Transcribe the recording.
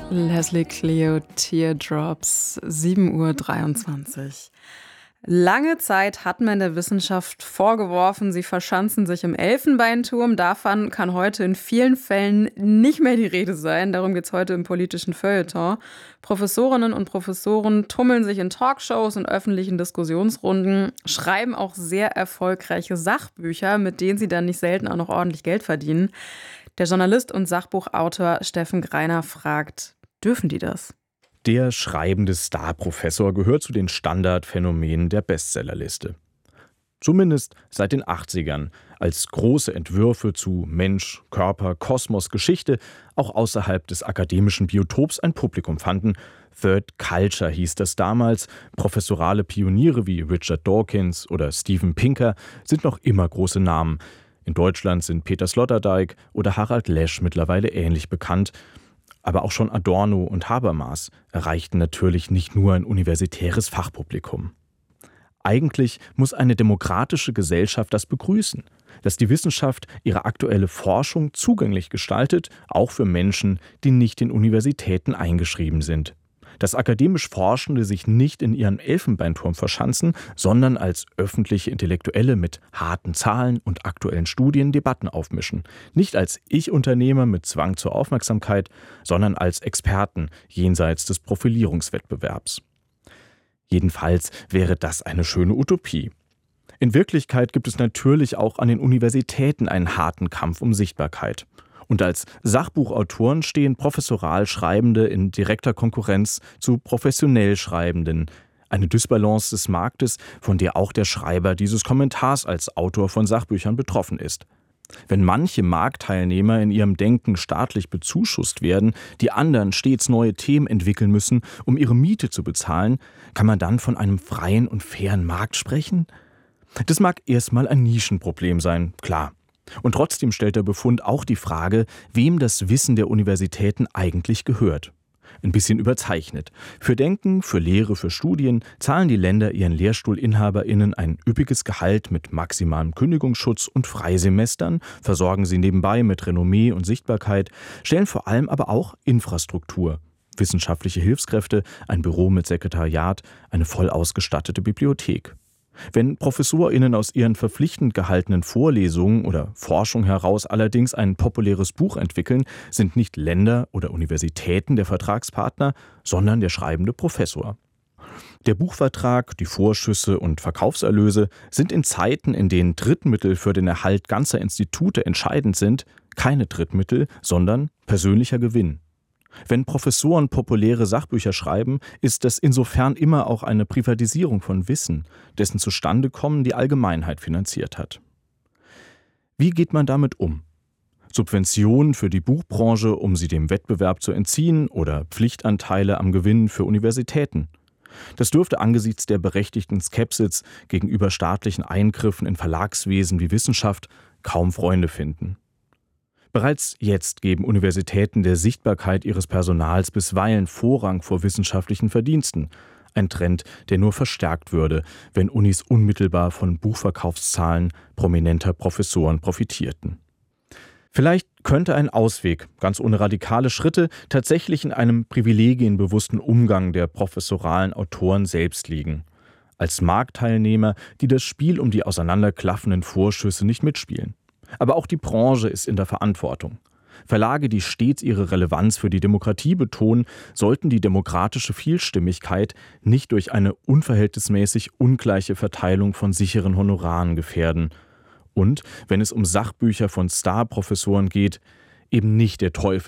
Leslie Clio, Teardrops, 7:23 Uhr. Lange Zeit hat man der Wissenschaft vorgeworfen, sie verschanzen sich im Elfenbeinturm. Davon kann heute in vielen Fällen nicht mehr die Rede sein. Darum geht es heute im politischen Feuilleton. Professorinnen und Professoren tummeln sich in Talkshows und öffentlichen Diskussionsrunden, schreiben auch sehr erfolgreiche Sachbücher, mit denen sie dann nicht selten auch noch ordentlich Geld verdienen. Der Journalist und Sachbuchautor Steffen Greiner fragt: Dürfen die das? Der schreibende Star-Professor gehört zu den Standardphänomenen der Bestsellerliste. Zumindest seit den 80ern, als große Entwürfe zu Mensch, Körper, Kosmos, Geschichte auch außerhalb des akademischen Biotops ein Publikum fanden. Third Culture hieß das damals. Professorale Pioniere wie Richard Dawkins oder Steven Pinker sind noch immer große Namen. In Deutschland sind Peter Sloterdijk oder Harald Lesch mittlerweile ähnlich bekannt. Aber auch schon Adorno und Habermas erreichten natürlich nicht nur ein universitäres Fachpublikum. Eigentlich muss eine demokratische Gesellschaft das begrüßen, dass die Wissenschaft ihre aktuelle Forschung zugänglich gestaltet, auch für Menschen, die nicht in Universitäten eingeschrieben sind. Dass akademisch Forschende sich nicht in ihrem Elfenbeinturm verschanzen, sondern als öffentliche Intellektuelle mit harten Zahlen und aktuellen Studien Debatten aufmischen. Nicht als Ich-Unternehmer mit Zwang zur Aufmerksamkeit, sondern als Experten jenseits des Profilierungswettbewerbs. Jedenfalls wäre das eine schöne Utopie. In Wirklichkeit gibt es natürlich auch an den Universitäten einen harten Kampf um Sichtbarkeit. Und als Sachbuchautoren stehen professoral Schreibende in direkter Konkurrenz zu professionell Schreibenden. Eine Dysbalance des Marktes, von der auch der Schreiber dieses Kommentars als Autor von Sachbüchern betroffen ist. Wenn manche Marktteilnehmer in ihrem Denken staatlich bezuschusst werden, die anderen stets neue Themen entwickeln müssen, um ihre Miete zu bezahlen, kann man dann von einem freien und fairen Markt sprechen? Das mag erstmal ein Nischenproblem sein, klar. Und trotzdem stellt der Befund auch die Frage, wem das Wissen der Universitäten eigentlich gehört. Ein bisschen überzeichnet. Für Denken, für Lehre, für Studien zahlen die Länder ihren LehrstuhlinhaberInnen ein üppiges Gehalt mit maximalem Kündigungsschutz und Freisemestern, versorgen sie nebenbei mit Renommee und Sichtbarkeit, stellen vor allem aber auch Infrastruktur. Wissenschaftliche Hilfskräfte, ein Büro mit Sekretariat, eine voll ausgestattete Bibliothek. Wenn ProfessorInnen aus ihren verpflichtend gehaltenen Vorlesungen oder Forschung heraus allerdings ein populäres Buch entwickeln, sind nicht Länder oder Universitäten der Vertragspartner, sondern der schreibende Professor. Der Buchvertrag, die Vorschüsse und Verkaufserlöse sind in Zeiten, in denen Drittmittel für den Erhalt ganzer Institute entscheidend sind, keine Drittmittel, sondern persönlicher Gewinn. Wenn Professoren populäre Sachbücher schreiben, ist das insofern immer auch eine Privatisierung von Wissen, dessen Zustandekommen die Allgemeinheit finanziert hat. Wie geht man damit um? Subventionen für die Buchbranche, um sie dem Wettbewerb zu entziehen, oder Pflichtanteile am Gewinn für Universitäten? Das dürfte angesichts der berechtigten Skepsis gegenüber staatlichen Eingriffen in Verlagswesen wie Wissenschaft kaum Freunde finden. Bereits jetzt geben Universitäten der Sichtbarkeit ihres Personals bisweilen Vorrang vor wissenschaftlichen Verdiensten. Ein Trend, der nur verstärkt würde, wenn Unis unmittelbar von Buchverkaufszahlen prominenter Professoren profitierten. Vielleicht könnte ein Ausweg, ganz ohne radikale Schritte, tatsächlich in einem privilegienbewussten Umgang der professoralen Autoren selbst liegen. Als Marktteilnehmer, die das Spiel um die auseinanderklaffenden Vorschüsse nicht mitspielen. Aber auch die Branche ist in der Verantwortung. Verlage, die stets ihre Relevanz für die Demokratie betonen, sollten die demokratische Vielstimmigkeit nicht durch eine unverhältnismäßig ungleiche Verteilung von sicheren Honoraren gefährden. Und, wenn es um Sachbücher von Star-Professoren geht, eben nicht der Teufel